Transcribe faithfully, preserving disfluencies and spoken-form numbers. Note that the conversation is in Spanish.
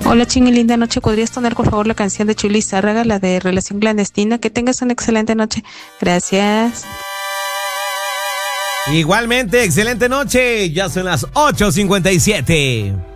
Hola, Ching, y linda noche. ¿Podrías poner, por favor, la canción de Chuli Zárraga, la de Relación Clandestina? Que tengas una excelente noche. Gracias. Igualmente, excelente noche. Ya son las ocho cincuenta y siete.